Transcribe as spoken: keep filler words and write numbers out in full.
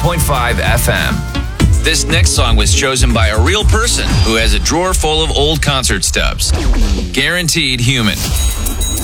point five F M. This next song was chosen by a real person who has a drawer full of old concert stubs. Guaranteed Human.